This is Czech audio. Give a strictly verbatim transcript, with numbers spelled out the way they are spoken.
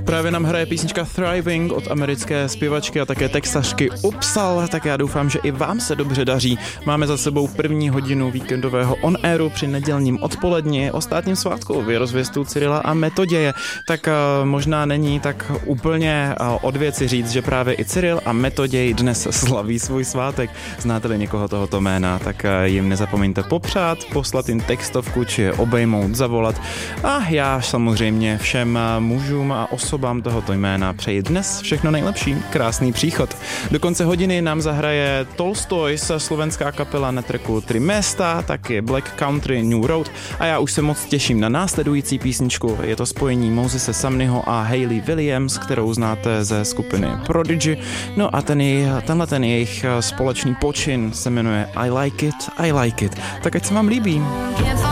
Právě nám hraje písnička Thriving od americké zpěvačky a také textařky Upsal, tak já doufám, že i vám se dobře daří. Máme za sebou první hodinu víkendového on-airu při nedělním odpoledni o státním svátku věrozvěstů Cyrila a Metoděje. Tak uh, možná není tak úplně uh, od věci říct, že právě i Cyril a Metoděj dnes slaví svůj svátek. Znáte-li někoho tohoto jména, tak uh, jim nezapomeňte popřát, poslat jim textovku či obejmout, zavolat. A já samozřejmě všem mužům a osobám tohoto jména přeji dnes všechno nejlepší, krásný příchod. Do konce hodiny nám zahraje Tolstoys, slovenská kapela na tracku Trimesta, taky Black Country New Road a já už se moc těším na následující písničku. Je to spojení Mosese Sumneyho a Hayley Williams, kterou znáte ze skupiny Prodigy. No a ten jej, tenhle ten jejich společný počin se jmenuje I Like It, I Like It. Tak ať se vám líbí.